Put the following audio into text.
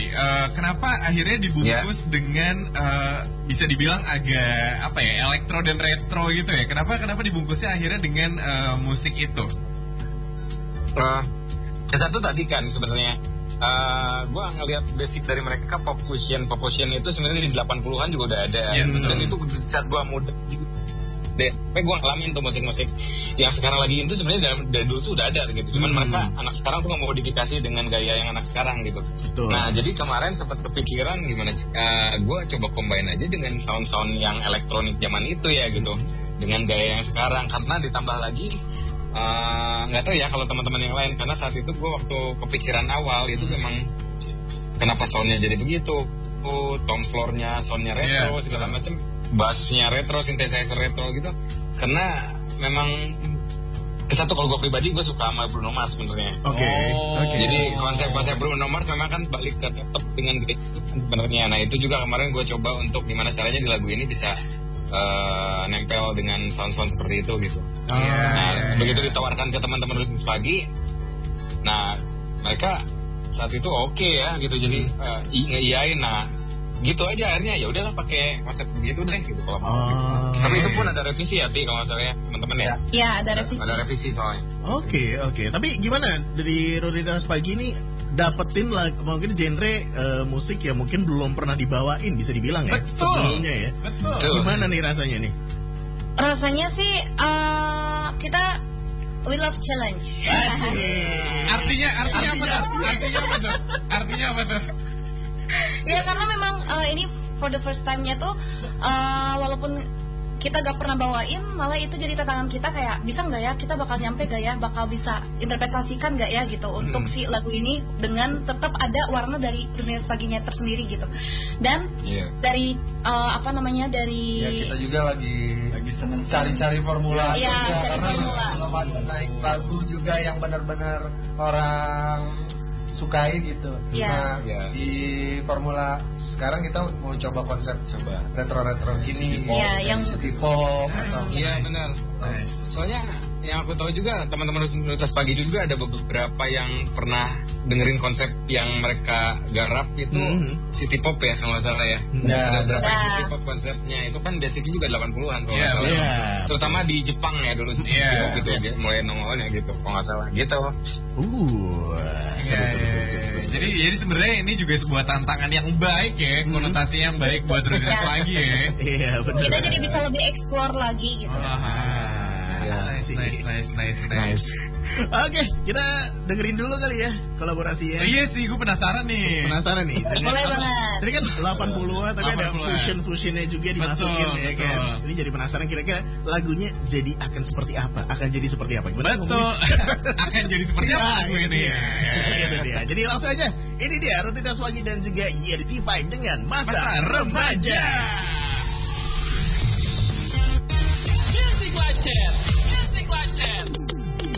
kenapa akhirnya dibungkus dengan bisa dibilang agak elektro dan retro gitu ya? Kenapa dibungkusnya akhirnya dengan musik itu? Satu tadi kan sebenarnya gue ngelihat basic dari mereka pop fusion itu sebenarnya di 80-an juga udah ada. Dan itu saat gue muda tapi gue ngalamin tuh musik-musik yang sekarang lagi itu sebenarnya dari dulu tuh udah ada gitu. Cuman mereka anak sekarang tuh nggak mau modifikasi dengan gaya yang anak sekarang gitu. Betul. Nah jadi kemarin sempat kepikiran gimana gue coba combine aja dengan sound-sound yang elektronik zaman itu ya gitu, dengan gaya yang sekarang. Karena ditambah lagi nggak tahu ya kalau teman-teman yang lain, karena saat itu gue waktu kepikiran awal itu memang kenapa soundnya jadi begitu, tone floor-nya soundnya retro segala macam, bassnya retro, synthesizer retro gitu. Karena memang kesatu kalau gue pribadi gue suka sama Bruno Mars sebenarnya. Jadi konsep Bruno Mars memang kan balik ke tetap dengan sebenarnya. Nah itu juga kemarin gue coba untuk gimana caranya di lagu ini bisa nempel dengan sound-sound seperti itu gitu. Nah begitu ditawarkan ke teman-teman Rustis Pagi, nah mereka saat itu oke ya gitu, jadi ngeiyain. Nah gitu aja akhirnya, ya udahlah pakai konsep begitu deh gitu kalau mau. Tapi itu pun ada revisi ya kalau nggak salah ya teman-teman ya. Iya ada revisi. Ada revisi soalnya. Oke. Tapi gimana dari Rutinitas Pagi ini dapetin lah mungkin genre musik yang mungkin belum pernah dibawain bisa dibilang ya. Betul. Sebelumnya ya. Betul. Gimana nih rasanya nih? Rasanya sih kita we love challenge. Artinya apa tuh? Ya karena memang ini for the first time-nya tuh walaupun kita gak pernah bawain, malah itu jadi tantangan kita kayak bisa nggak ya, kita bakal nyampe gak ya, bakal bisa interpretasikan gak ya gitu untuk si lagu ini dengan tetap ada warna dari Rutinitas Paginya tersendiri gitu. Dan dari dari kita juga lagi seneng cari formula. Iya, cari formula. Karena naik lagu juga yang benar-benar orang sukai gitu. Nah, di formula sekarang kita mau coba konsep retro gini, yang city pop atau benar. Soalnya yang aku tahu juga teman-teman Rutinitas Pagi juga ada beberapa yang pernah dengerin konsep yang mereka garap itu city pop ya kalau nggak salah ya. Ada beberapa city pop konsepnya itu kan basicnya juga 80-an kalau nggak salah. Terutama di Jepang ya dulu city pop gitu ya, mulai nongolnya gitu kalau nggak salah gitu. Jadi sebenarnya ini juga sebuah tantangan yang baik ya, konotasi yang baik buat Rutinitas Pagi ya. Iya benar. Kita jadi bisa lebih explore lagi gitu. Nice. Oke, kita dengerin dulu kali ya kolaborasinya. Iya sih, gue penasaran nih. Boleh banget. Tadi kan 80-an tapi ada fusion-fusionnya juga dimasukin ya kan. Ini jadi penasaran kira-kira lagunya jadi akan seperti apa? Gimana? Betul. Akan jadi seperti apa lagu ini? Itu dia. Jadi langsung aja. Ini dia Rutinitas Pagi dan juga YRT5 dengan Masa Remaja. Music Live Chat.